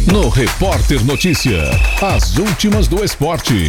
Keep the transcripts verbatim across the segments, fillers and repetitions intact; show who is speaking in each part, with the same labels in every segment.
Speaker 1: No Repórter Notícia, as últimas do esporte.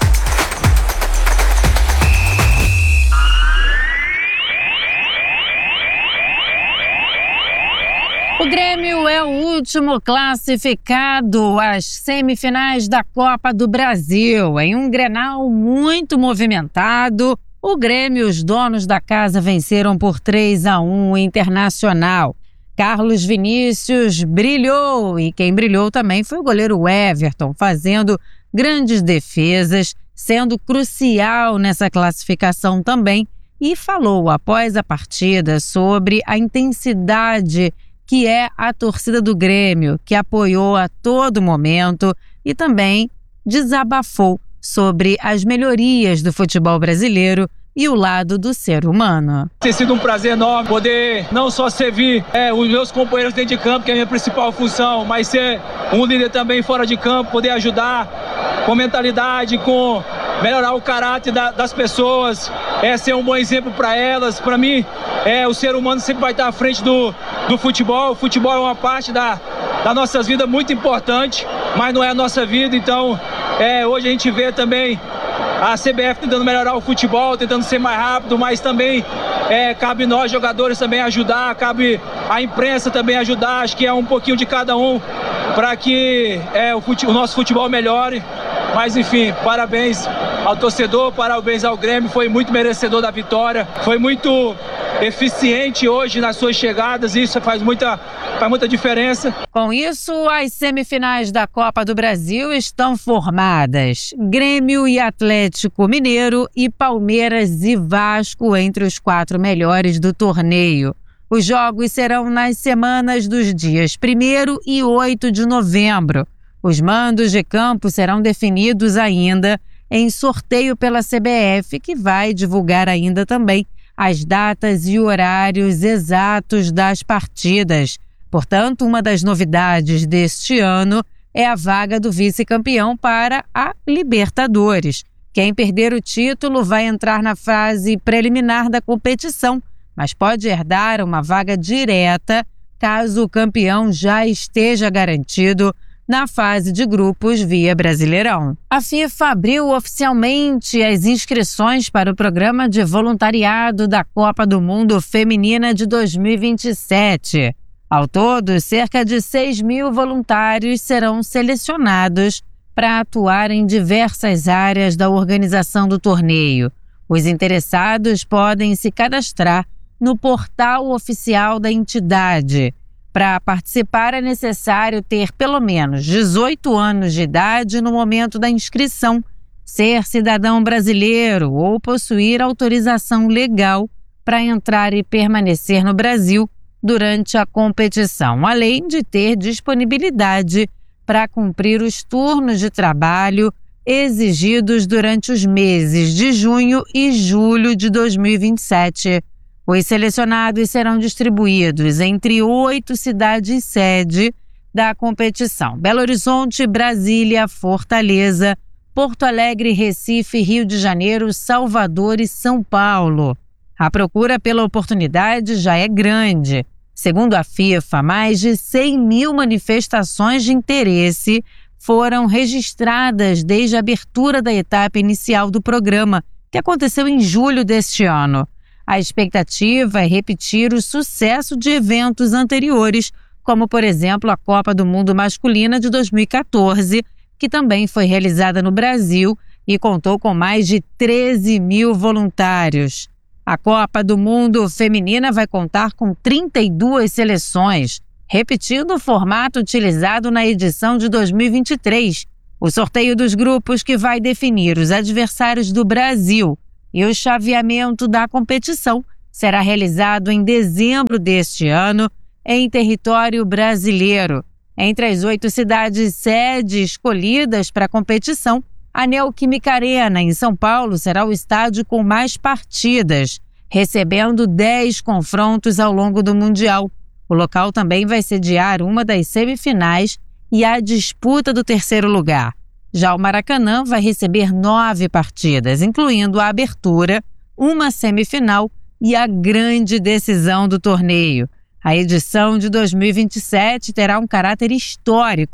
Speaker 2: O Grêmio é o último classificado às semifinais da Copa do Brasil. Em um Grenal muito movimentado, o Grêmio e os donos da casa venceram por três a um o Internacional. Carlos Vinícius brilhou e quem brilhou também foi o goleiro Everton, fazendo grandes defesas, sendo crucial nessa classificação também, e falou após a partida sobre a intensidade que é a torcida do Grêmio, que apoiou a todo momento e também desabafou sobre as melhorias do futebol brasileiro e o lado do ser humano.
Speaker 3: Tem sido um prazer enorme poder não só servir é, os meus companheiros dentro de campo, que é a minha principal função, mas ser um líder também fora de campo, poder ajudar com mentalidade, com melhorar o caráter da, das pessoas, é ser um bom exemplo para elas. Para mim, é, o ser humano sempre vai estar à frente do, do futebol. O futebol é uma parte da, da nossas vidas muito importante, mas não é a nossa vida. Então, é, hoje a gente vê também a C B F tentando melhorar o futebol, tentando ser mais rápido, mas também é, cabe nós jogadores também ajudar, cabe a imprensa também ajudar. Acho que é um pouquinho de cada um para que é, o, fute- o nosso futebol melhore. Mas enfim, parabéns ao torcedor, parabéns ao Grêmio, foi muito merecedor da vitória, foi muito eficiente hoje nas suas chegadas, isso faz muita, faz muita diferença.
Speaker 2: Com isso, as semifinais da Copa do Brasil estão formadas. Grêmio e Atlético Mineiro e Palmeiras e Vasco entre os quatro melhores do torneio. Os jogos serão nas semanas dos dias primeiro e oito de novembro. Os mandos de campo serão definidos ainda em sorteio pela C B F, que vai divulgar ainda também as datas e horários exatos das partidas. Portanto, uma das novidades deste ano é a vaga do vice-campeão para a Libertadores. Quem perder o título vai entrar na fase preliminar da competição, mas pode herdar uma vaga direta caso o campeão já esteja garantido na fase de grupos via Brasileirão. A FIFA abriu oficialmente as inscrições para o programa de voluntariado da Copa do Mundo Feminina de dois mil e vinte e sete. Ao todo, cerca de seis mil voluntários serão selecionados para atuar em diversas áreas da organização do torneio. Os interessados podem se cadastrar no portal oficial da entidade. Para participar é necessário ter pelo menos dezoito anos de idade no momento da inscrição, ser cidadão brasileiro ou possuir autorização legal para entrar e permanecer no Brasil durante a competição, além de ter disponibilidade para cumprir os turnos de trabalho exigidos durante os meses de junho e julho de dois mil e vinte e sete. Os selecionados serão distribuídos entre oito cidades-sede da competição: Belo Horizonte, Brasília, Fortaleza, Porto Alegre, Recife, Rio de Janeiro, Salvador e São Paulo. A procura pela oportunidade já é grande. Segundo a FIFA, mais de cem mil manifestações de interesse foram registradas desde a abertura da etapa inicial do programa, que aconteceu em julho deste ano. A expectativa é repetir o sucesso de eventos anteriores, como, por exemplo, a Copa do Mundo Masculina de dois mil e quatorze, que também foi realizada no Brasil e contou com mais de treze mil voluntários. A Copa do Mundo Feminina vai contar com trinta e duas seleções, repetindo o formato utilizado na edição de dois mil e vinte e três. O sorteio dos grupos que vai definir os adversários do Brasil e o chaveamento da competição será realizado em dezembro deste ano em território brasileiro. Entre as oito cidades sede escolhidas para a competição, a Neoquímica Arena, em São Paulo, será o estádio com mais partidas, recebendo dez confrontos ao longo do Mundial. O local também vai sediar uma das semifinais e a disputa do terceiro lugar. Já o Maracanã vai receber nove partidas, incluindo a abertura, uma semifinal e a grande decisão do torneio. A edição de dois mil e vinte e sete terá um caráter histórico.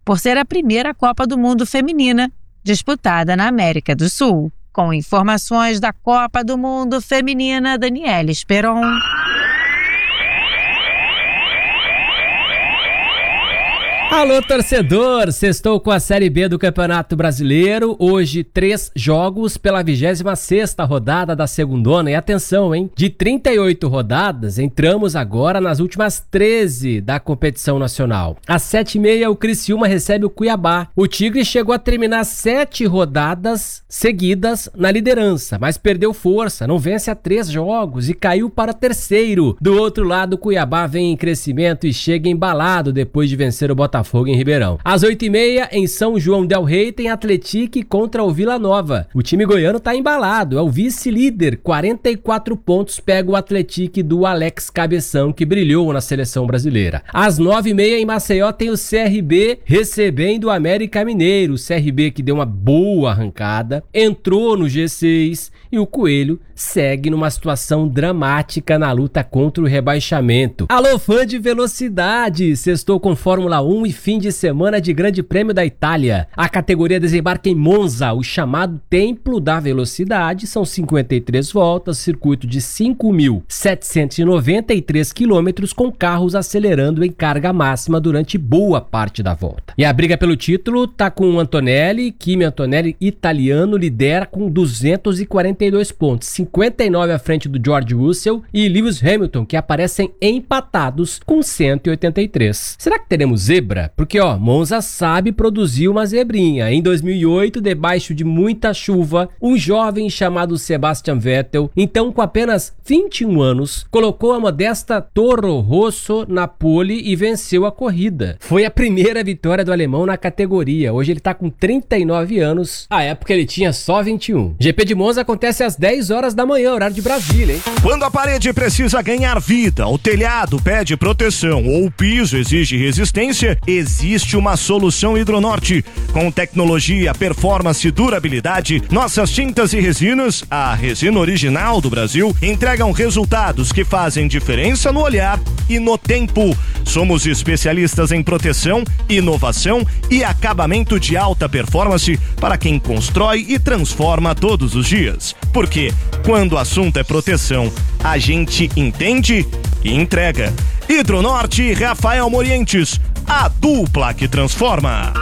Speaker 2: por ser a primeira Copa do Mundo feminina disputada na América do Sul. Com informações da Copa do Mundo Feminina, Daniela Esperon.
Speaker 4: Alô, torcedor! Sextou com a Série B do Campeonato Brasileiro. Hoje, três jogos pela vigésima sexta rodada da segundona. E atenção, hein? De trinta e oito rodadas, entramos agora nas últimas treze da competição nacional. Às sete e meia, o Criciúma recebe o Cuiabá. O Tigre chegou a terminar sete rodadas seguidas na liderança, mas perdeu força, não vence há três jogos e caiu para terceiro. Do outro lado, o Cuiabá vem em crescimento e chega embalado depois de vencer o Botafogo em Ribeirão. Às oito e meia, em São João del Rei, tem Atlético contra o Vila Nova. O time goiano tá embalado, é o vice-líder, quarenta e quatro pontos, pega o Atlético do Alex Cabeção, que brilhou na seleção brasileira. Às nove e meia, em Maceió, tem o C R B recebendo o América Mineiro. O C R B que deu uma boa arrancada, entrou no G seis e o Coelho segue numa situação dramática na luta contra o rebaixamento. Alô, fã de velocidade! Sextou com Fórmula um e fim de semana de Grande Prêmio da Itália. A categoria desembarca em Monza, o chamado Templo da Velocidade. São cinquenta e três voltas, circuito de cinco mil setecentos e noventa e três quilômetros, com carros acelerando em carga máxima durante boa parte da volta. E a briga pelo título tá com o Antonelli. Kimi Antonelli, italiano, lidera com duzentos e quarenta e dois pontos, cinquenta e nove à frente do George Russell e Lewis Hamilton, que aparecem empatados com cento e oitenta e três. Será que teremos zebra? Porque, ó, Monza sabe produzir uma zebrinha. Em dois mil e oito, debaixo de muita chuva, um jovem chamado Sebastian Vettel, então com apenas vinte e um anos, colocou a modesta Toro Rosso na pole e venceu a corrida. Foi a primeira vitória do alemão na categoria. Hoje ele tá com trinta e nove anos. À época ele tinha só vinte e um. G P de Monza acontece às dez horas da manhã, horário de Brasília, hein?
Speaker 5: Quando a parede precisa ganhar vida, o telhado pede proteção ou o piso exige resistência, existe uma solução Hidronorte. Com tecnologia, performance e durabilidade, nossas tintas e resinas, a resina original do Brasil, entregam resultados que fazem diferença no olhar e no tempo. Somos especialistas em proteção, inovação e acabamento de alta performance para quem constrói e transforma todos os dias. Porque quando o assunto é proteção, a gente entende e entrega. Hidronorte e Rafael Morientes, a dupla que transforma.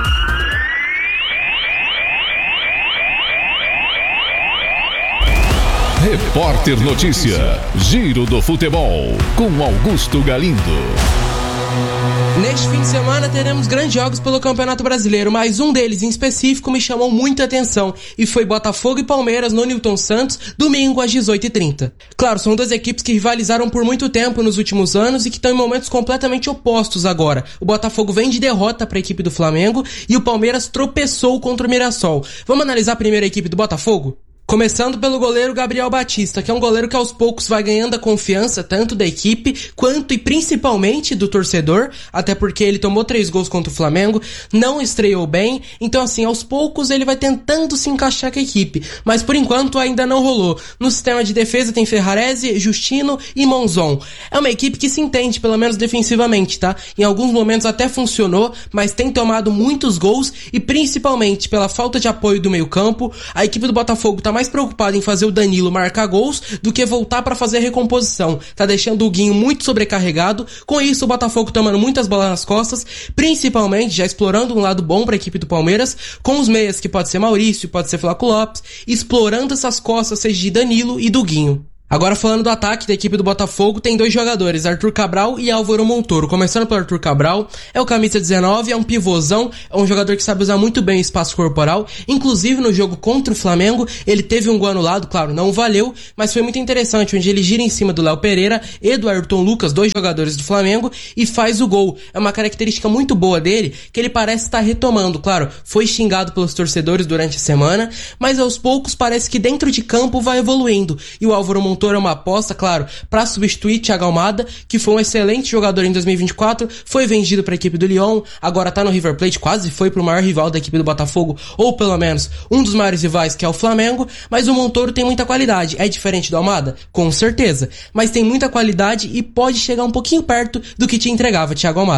Speaker 1: Repórter Notícia, Giro do Futebol, com Augusto Galindo.
Speaker 6: Neste fim de semana teremos grandes jogos pelo Campeonato Brasileiro, mas um deles em específico me chamou muita atenção e foi Botafogo e Palmeiras no Newton Santos, domingo às dezoito e trinta. Claro, são duas equipes que rivalizaram por muito tempo nos últimos anos e que estão em momentos completamente opostos agora. O Botafogo vem de derrota para a equipe do Flamengo e o Palmeiras tropeçou contra o Mirassol. Vamos analisar primeiro a equipe do Botafogo? Começando pelo goleiro Gabriel Batista, que é um goleiro que aos poucos vai ganhando a confiança tanto da equipe quanto e principalmente do torcedor, até porque ele tomou três gols contra o Flamengo, não estreou bem, então assim, aos poucos ele vai tentando se encaixar com a equipe, mas por enquanto ainda não rolou. No sistema de defesa tem Ferrarese, Justino e Monzon. É uma equipe que se entende, pelo menos defensivamente, tá? Em alguns momentos até funcionou, mas tem tomado muitos gols e principalmente pela falta de apoio do meio campo, a equipe do Botafogo tá mais preocupado em fazer o Danilo marcar gols do que voltar para fazer a recomposição. Tá deixando o Guinho muito sobrecarregado. Com isso, o Botafogo tomando muitas bolas nas costas, principalmente já explorando um lado bom para a equipe do Palmeiras, com os meias que pode ser Maurício, pode ser Flaco Lopes, explorando essas costas, seja de Danilo e do Guinho. Agora falando do ataque da equipe do Botafogo, tem dois jogadores, Arthur Cabral e Álvaro Montoro. Começando pelo Arthur Cabral, é o camisa dezenove, é um pivôzão, é um jogador que sabe usar muito bem o espaço corporal. Inclusive no jogo contra o Flamengo, ele teve um gol anulado, claro, não valeu, mas foi muito interessante, onde ele gira em cima do Léo Pereira e do Ayrton Lucas, dois jogadores do Flamengo, e faz o gol. É uma característica muito boa dele, que ele parece estar retomando, claro, foi xingado pelos torcedores durante a semana, mas aos poucos parece que dentro de campo vai evoluindo, e o Álvaro Montoro é uma aposta, claro, para substituir Thiago Almada, que foi um excelente jogador em dois mil e vinte e quatro, foi vendido para a equipe do Lyon, agora tá no River Plate, quase foi pro maior rival da equipe do Botafogo, ou pelo menos um dos maiores rivais, que é o Flamengo, mas o Montoro tem muita qualidade. É diferente do Almada? Com certeza, mas tem muita qualidade e pode chegar um pouquinho perto do que te entregava Thiago Almada.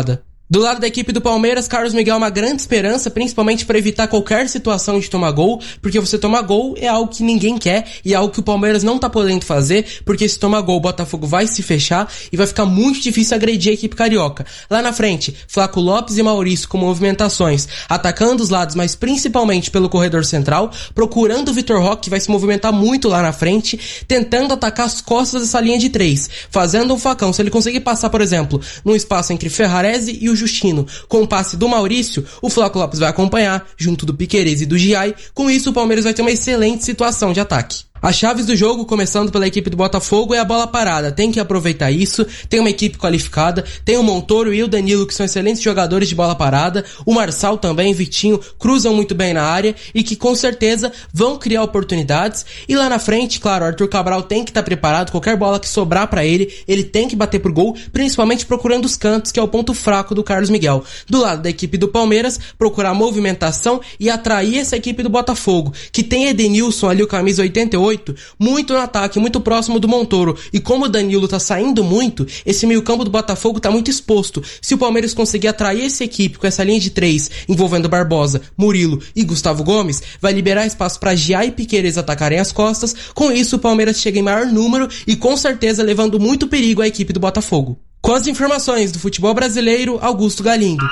Speaker 6: Do lado da equipe do Palmeiras, Carlos Miguel é uma grande esperança, principalmente para evitar qualquer situação de tomar gol, porque você tomar gol é algo que ninguém quer e é algo que o Palmeiras não tá podendo fazer, porque se tomar gol o Botafogo vai se fechar e vai ficar muito difícil agredir a equipe carioca. Lá na frente, Flaco Lopes e Maurício com movimentações, atacando os lados, mas principalmente pelo corredor central, procurando o Vitor Roque, que vai se movimentar muito lá na frente, tentando atacar as costas dessa linha de três, fazendo um facão. Se ele conseguir passar, por exemplo, num espaço entre Ferrarese e o Justino, com o passe do Maurício, o Flaco Lopes vai acompanhar, junto do Piquerez e do Giai. Com isso, o Palmeiras vai ter uma excelente situação de ataque. As chaves do jogo, começando pela equipe do Botafogo, é a bola parada. Tem que aproveitar isso, tem uma equipe qualificada, tem o Montoro e o Danilo, que são excelentes jogadores de bola parada, o Marçal também, Vitinho, cruzam muito bem na área e que com certeza vão criar oportunidades. E lá na frente, claro, o Arthur Cabral tem que estar preparado, qualquer bola que sobrar pra ele, ele tem que bater pro gol, principalmente procurando os cantos, que é o ponto fraco do Carlos Miguel. Do lado da equipe do Palmeiras, procurar movimentação e atrair essa equipe do Botafogo, que tem Edenilson ali, o camisa oitenta e oito, muito no ataque, muito próximo do Montoro, e como o Danilo tá saindo muito, esse meio campo do Botafogo tá muito exposto. Se o Palmeiras conseguir atrair essa equipe com essa linha de três, envolvendo Barbosa, Murilo e Gustavo Gomes, vai liberar espaço para Giai e Piquerez atacarem as costas. Com isso, o Palmeiras chega em maior número e com certeza levando muito perigo à equipe do Botafogo. Com as informações do futebol brasileiro, Augusto Galindo.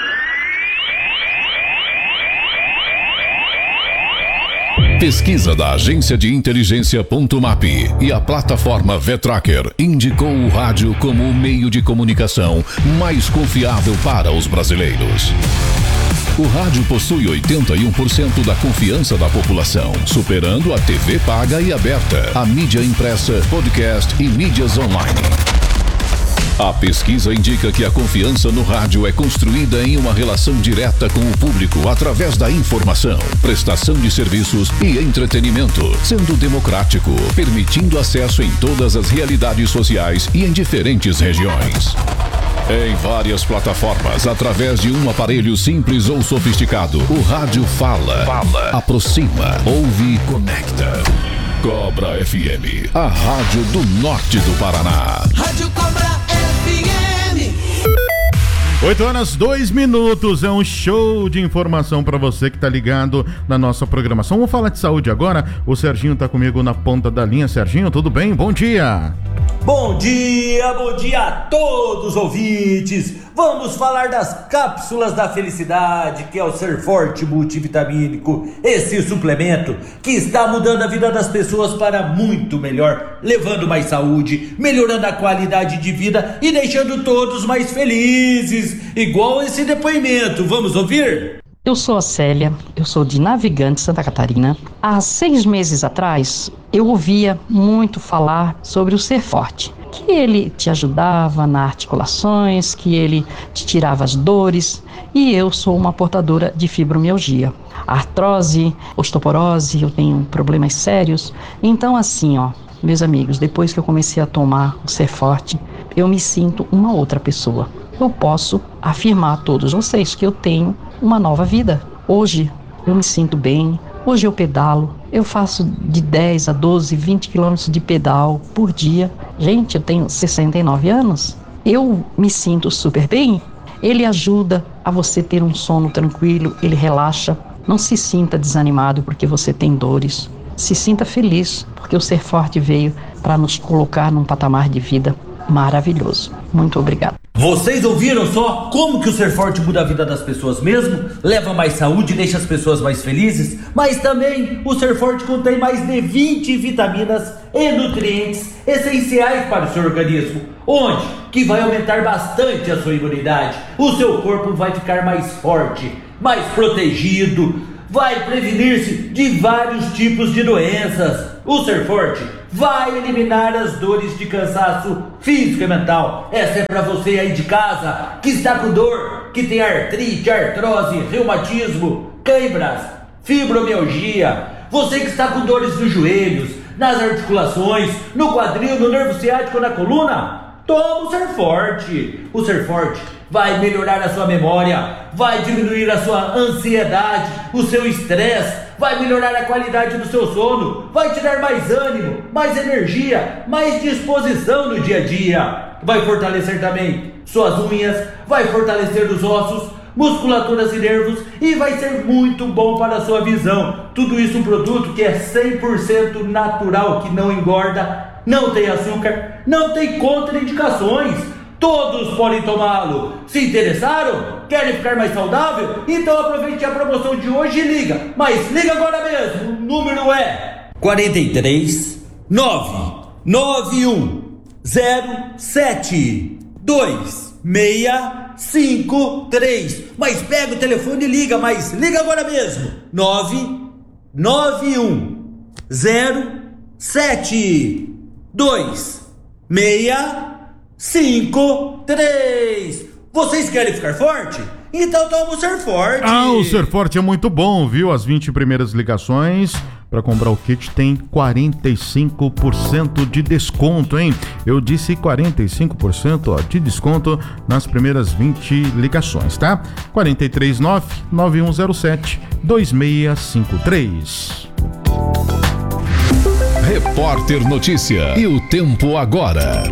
Speaker 1: Pesquisa da agência de inteligência Ponto Map e a plataforma V-Tracker indicou o rádio como o meio de comunicação mais confiável para os brasileiros. O rádio possui oitenta e um por cento da confiança da população, superando a T V paga e aberta, a mídia impressa, podcast e mídias online. A pesquisa indica que a confiança no rádio é construída em uma relação direta com o público através da informação, prestação de serviços e entretenimento, sendo democrático, permitindo acesso em todas as realidades sociais e em diferentes regiões. Em várias plataformas, através de um aparelho simples ou sofisticado, o rádio fala, fala, aproxima, ouve e conecta. Cobra F M, a rádio do norte do Paraná.
Speaker 7: Rádio Cobra F M.
Speaker 8: oito horas, dois minutos, é um show de informação para você que tá ligado na nossa programação. Vamos falar de saúde agora, o Serginho tá comigo na ponta da linha. Serginho, tudo bem? Bom dia!
Speaker 9: Bom dia, bom dia a todos os ouvintes. Vamos falar das cápsulas da felicidade, que é o Ser Forte multivitamínico, esse suplemento que está mudando a vida das pessoas para muito melhor, levando mais saúde, melhorando a qualidade de vida e deixando todos mais felizes, igual esse depoimento. Vamos ouvir?
Speaker 10: Eu sou a Célia, eu sou de Navegante, Santa Catarina. Há seis meses atrás, eu ouvia muito falar sobre o Ser Forte, que ele te ajudava nas articulações, que ele te tirava as dores, e eu sou uma portadora de fibromialgia. Artrose, osteoporose, eu tenho problemas sérios. Então assim, ó, meus amigos, depois que eu comecei a tomar o Ser Forte, eu me sinto uma outra pessoa. Eu posso afirmar a todos vocês que eu tenho uma nova vida. Hoje eu me sinto bem, hoje eu pedalo, eu faço de dez a doze, vinte quilômetros de pedal por dia. Gente, eu tenho sessenta e nove anos, eu me sinto super bem. Ele ajuda a você ter um sono tranquilo, ele relaxa. Não se sinta desanimado porque você tem dores. Se sinta feliz, porque o Ser Forte veio para nos colocar num patamar de vida maravilhoso. Muito obrigado.
Speaker 9: Vocês ouviram só como que o Ser Forte muda a vida das pessoas mesmo? Leva mais saúde e deixa as pessoas mais felizes? Mas também o Ser Forte contém mais de vinte vitaminas e nutrientes essenciais para o seu organismo. Onde? Que vai aumentar bastante a sua imunidade. O seu corpo vai ficar mais forte, mais protegido, vai prevenir-se de vários tipos de doenças. O Ser Forte vai eliminar as dores de cansaço físico e mental. Essa é pra você aí de casa que está com dor, que tem artrite, artrose, reumatismo, câimbras, fibromialgia. Você que está com dores nos joelhos, nas articulações, no quadril, no nervo ciático, na coluna. Toma o Ser Forte. O Ser Forte vai melhorar a sua memória, vai diminuir a sua ansiedade, o seu estresse, vai melhorar a qualidade do seu sono, vai te dar mais ânimo, mais energia, mais disposição no dia a dia. Vai fortalecer também suas unhas, vai fortalecer os ossos, musculaturas e nervos e vai ser muito bom para a sua visão. Tudo isso um produto que é cem por cento natural, que não engorda, não tem açúcar, não tem contraindicações. Todos podem tomá-lo. Se interessaram? Querem ficar mais saudável? Então aproveite a promoção de hoje e liga. Mas liga agora mesmo. O número é quatro três nove nove um zero sete dois seis cinco três. Mas pega o telefone e liga, mas liga agora mesmo. nove nove um zero sete dois seis cinco três. Vocês querem ficar forte? Então toma o Ser Forte.
Speaker 8: Ah, o Ser Forte é muito bom, viu? As vinte primeiras ligações para comprar o kit tem quarenta e cinco por cento de desconto, hein? Eu disse quarenta e cinco por cento ó, de desconto nas primeiras vinte ligações, tá? quatro três nove nove um zero sete dois seis cinco três.
Speaker 1: Repórter Notícia e o tempo agora.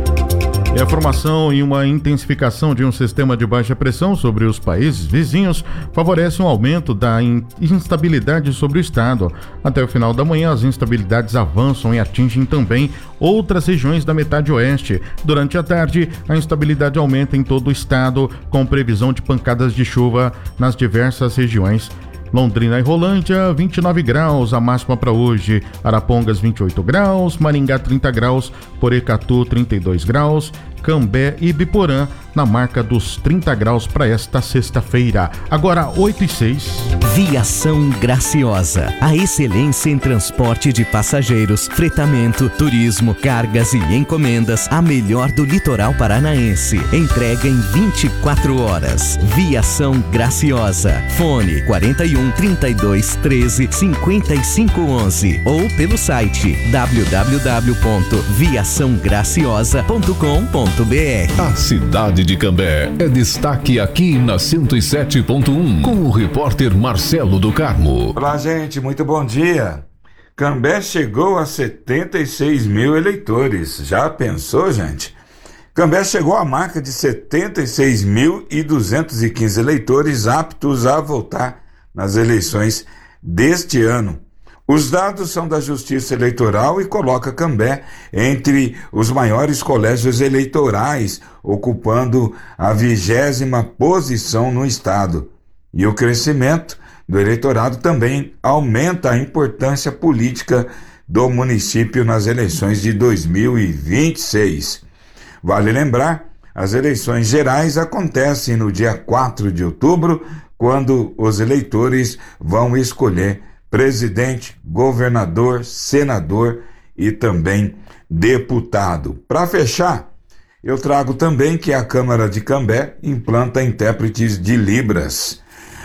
Speaker 8: E a formação e uma intensificação de um sistema de baixa pressão sobre os países vizinhos favorece um aumento da instabilidade sobre o estado. Até o final da manhã, as instabilidades avançam e atingem também outras regiões da metade oeste. Durante a tarde, a instabilidade aumenta em todo o estado, com previsão de pancadas de chuva nas diversas regiões. Londrina e Rolândia, vinte e nove graus, a máxima para hoje. Arapongas, vinte e oito graus. Maringá, trinta graus. Porecatu, trinta e dois graus. Cambé e Biporã, na marca dos trinta graus para esta sexta-feira. Agora, oito e seis.
Speaker 11: Viação Graciosa. A excelência em transporte de passageiros, fretamento, turismo, cargas e encomendas. A melhor do litoral paranaense. Entrega em vinte e quatro horas. Viação Graciosa. Fone quarenta e um, trinta e dois, treze, cinquenta e cinco, onze ou pelo site w w w ponto viação graciosa ponto com ponto b r.
Speaker 1: A cidade de Cambé é destaque aqui na cento e sete ponto um com o repórter Marcelo do Carmo.
Speaker 12: Olá, gente, muito bom dia. Cambé chegou a setenta e seis mil eleitores. Já pensou, gente? Cambé chegou à marca de setenta e seis mil duzentos e quinze eleitores aptos a votar nas eleições deste ano. Os dados são da Justiça Eleitoral e coloca Cambé entre os maiores colégios eleitorais, ocupando a vigésima posição no estado. E o crescimento do eleitorado também aumenta a importância política do município nas eleições de dois mil e vinte e seis. Vale lembrar, as eleições gerais acontecem no dia quatro de outubro, quando os eleitores vão escolher presidente, governador, senador e também deputado. Para fechar, eu trago também que a Câmara de Cambé implanta intérpretes de Libras.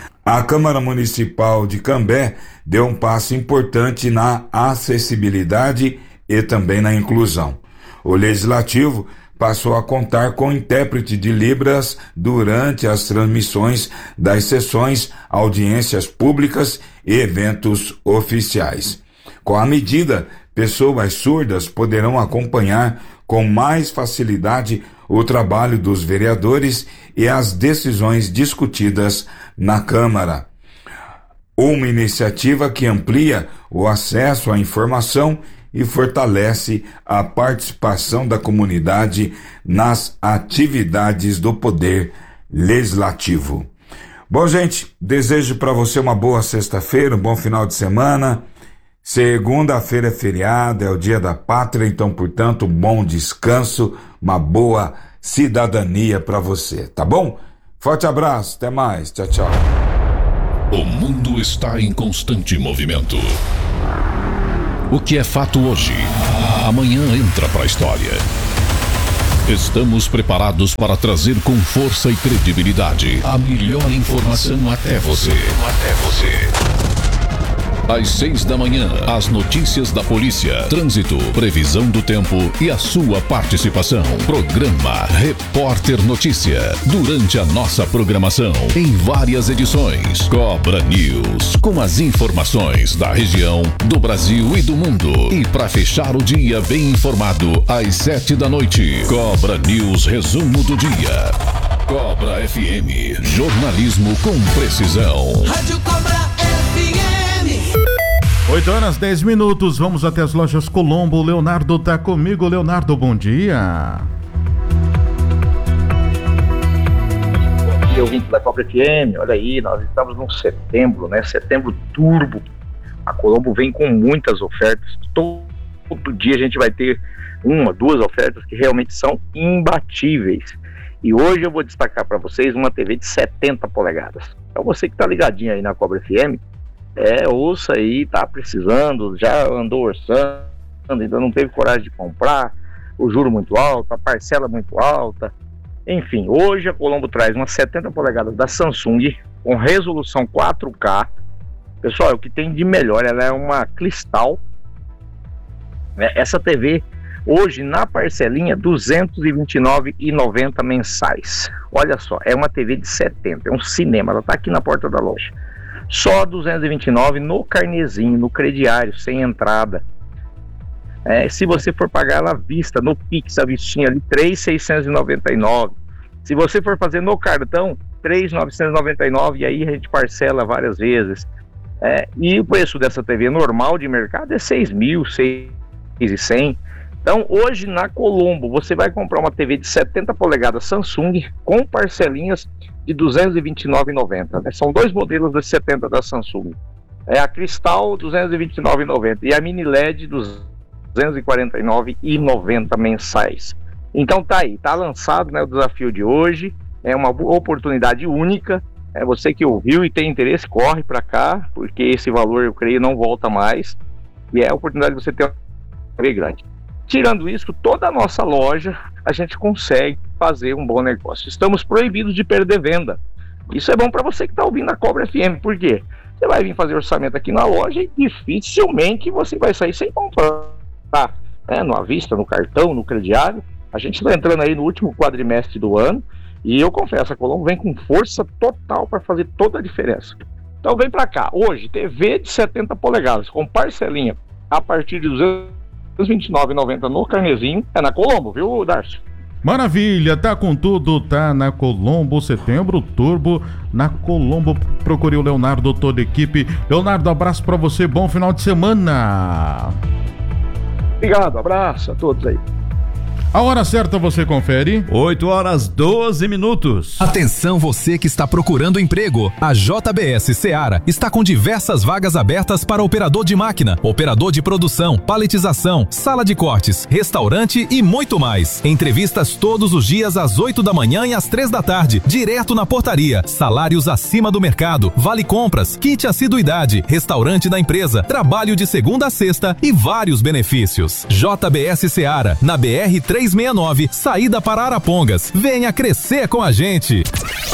Speaker 12: A Câmara Municipal de Cambé deu um passo importante na acessibilidade e também na inclusão. O Legislativo passou a contar com intérprete de Libras durante as transmissões das sessões, audiências públicas e eventos oficiais. Com a medida, pessoas surdas poderão acompanhar com mais facilidade o trabalho dos vereadores e as decisões discutidas na Câmara. Uma iniciativa que amplia o acesso à informação e fortalece a participação da comunidade nas atividades do Poder Legislativo. Bom, gente, desejo para você uma boa sexta-feira, um bom final de semana. Segunda-feira é feriado, é o Dia da Pátria, então, portanto, um bom descanso, uma boa cidadania para você, tá bom? Forte abraço, até mais, tchau, tchau.
Speaker 1: O mundo está em constante movimento. O que é fato hoje, amanhã entra para a história. Estamos preparados para trazer com força e credibilidade a melhor informação até você. Até você. Às seis da manhã, as notícias da polícia, trânsito, previsão do tempo e a sua participação. Programa Repórter Notícia. Durante a nossa programação, em várias edições. Cobra News, com as informações da região, do Brasil e do mundo. E para fechar o dia bem informado, às sete da noite, Cobra News Resumo do Dia. Cobra F M, jornalismo com precisão.
Speaker 7: Rádio Cobra F M.
Speaker 8: oito horas, dez minutos, vamos até as lojas Colombo. O Leonardo tá comigo. Leonardo, bom dia.
Speaker 13: Bom dia, ouvinte da Cobra F M. Olha aí, nós estamos no setembro, né? Setembro turbo. A Colombo vem com muitas ofertas. Todo dia a gente vai ter uma, duas ofertas que realmente são imbatíveis. E hoje eu vou destacar para vocês uma T V de setenta polegadas. Então você que está ligadinho aí na Cobra F M, é, ouça aí, tá precisando, já andou orçando, ainda não teve coragem de comprar, o juro muito alto, a parcela muito alta. Enfim, hoje a Colombo traz uma setenta polegadas da Samsung com resolução quatro K. Pessoal, é o que tem de melhor, ela é uma cristal. Essa T V hoje na parcelinha duzentos e vinte e nove reais e noventa centavos mensais. Olha só, é uma T V de setenta, é um cinema, ela está aqui na porta da loja. Só duzentos e vinte e nove reais no carnezinho, no crediário, sem entrada. É, se você for pagar ela à vista, no Pix, a vistinha ali, três mil seiscentos e noventa e nove reais. Se você for fazer no cartão, três mil novecentos e noventa e nove reais, e aí a gente parcela várias vezes. É, e o preço dessa T V normal de mercado é seis mil, seis mil e cem reais. Então hoje na Colombo você vai comprar uma T V de setenta polegadas Samsung com parcelinhas de duzentos e vinte e nove reais e noventa centavos, né? São dois modelos de setenta da Samsung. É a Cristal duzentos e vinte e nove reais e noventa centavos e a Mini L E D duzentos e quarenta e nove reais e noventa centavos mensais. Então tá aí, tá lançado, né, o desafio de hoje. É uma oportunidade única. É você que ouviu e tem interesse, corre para cá, porque esse valor eu creio não volta mais. E é a oportunidade de você ter uma T V grande. Tirando isso, toda a nossa loja, a gente consegue fazer um bom negócio. Estamos proibidos de perder venda. Isso é bom para você que está ouvindo a Cobra F M. Por quê? Você vai vir fazer orçamento aqui na loja e dificilmente você vai sair sem comprar. Tá? É, no à vista, no cartão, no crediário. A gente está entrando aí no último quadrimestre do ano. E eu confesso, a Colombo vem com força total para fazer toda a diferença. Então vem para cá. Hoje, T V de setenta polegadas com parcelinha a partir de duzentos e vinte e nove reais e noventa centavos no carnezinho. É na Colombo, viu, Darcio?
Speaker 8: Maravilha, tá com tudo, tá na Colombo, setembro turbo, na Colombo. Procure o Leonardo, toda a equipe. Leonardo, abraço pra você, bom final de semana.
Speaker 13: Obrigado, abraço a todos aí.
Speaker 8: A hora certa você confere.
Speaker 14: oito horas, doze minutos.
Speaker 15: Atenção você que está procurando emprego. A J B S Seara está com diversas vagas abertas para operador de máquina, operador de produção, paletização, sala de cortes, restaurante e muito mais. Entrevistas todos os dias às oito da manhã e às três da tarde, direto na portaria. Salários acima do mercado, vale compras, kit assiduidade, restaurante da empresa, trabalho de segunda a sexta e vários benefícios. J B S Seara, na B R trezentos e sessenta e nove, saída para Arapongas. Venha crescer com a gente.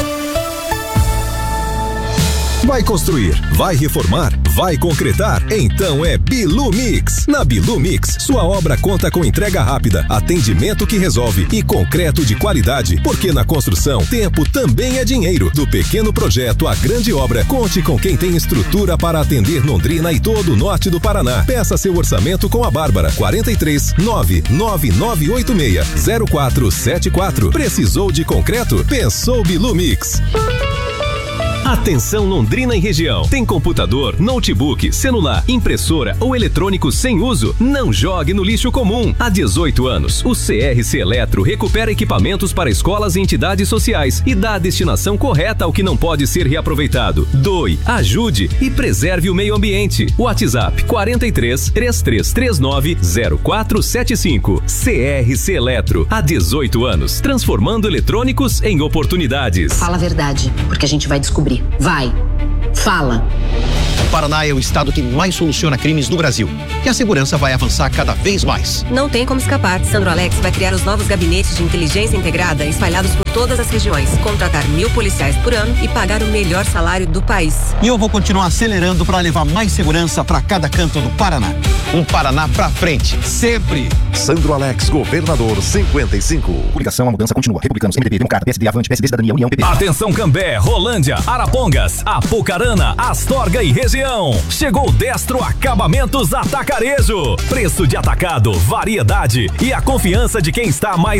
Speaker 15: Vai construir, vai reformar, vai concretar? Então é Bilu Mix. Na Bilu Mix, sua obra conta com entrega rápida, atendimento que resolve e concreto de qualidade. Porque na construção, tempo também é dinheiro. Do pequeno projeto à grande obra, conte com quem tem estrutura para atender Londrina e todo o norte do Paraná. Peça seu orçamento com a Bárbara. quarenta e três, nove nove nove oito seis, zero quatro sete quatro. Precisou de concreto? Pensou Bilu Mix.
Speaker 16: Atenção Londrina e região. Tem computador, notebook, celular, impressora ou eletrônico sem uso? Não jogue no lixo comum. Há dezoito anos, o C R C Eletro recupera equipamentos para escolas e entidades sociais e dá a destinação correta ao que não pode ser reaproveitado. Doe, ajude e preserve o meio ambiente. WhatsApp quarenta e três, trinta e três trinta e nove, zero quatro sete cinco. C R C Eletro. Há dezoito anos, transformando eletrônicos em oportunidades.
Speaker 17: Fala a verdade, porque a gente vai descobrir. Vai. Fala. Paraná é o estado que mais soluciona crimes no Brasil. E a segurança vai avançar cada vez mais.
Speaker 18: Não tem como escapar. Sandro Alex vai criar os novos gabinetes de inteligência integrada espalhados por todas as regiões, contratar mil policiais por ano e pagar o melhor salário do país.
Speaker 17: E eu vou continuar acelerando para levar mais segurança para cada canto do Paraná. Um Paraná pra frente, sempre.
Speaker 19: Sandro Alex, governador cinquenta e cinco. Coligação, a mudança continua. Republicanos, M D B, Democrata, P S D, Avante, P S D, Cidadania, União, P P.
Speaker 15: Atenção Cambé, Rolândia, Arapongas, Apucarana, Astorga e região. Chegou Destro Acabamentos Atacarejo. Preço de atacado, variedade e a confiança de quem está mais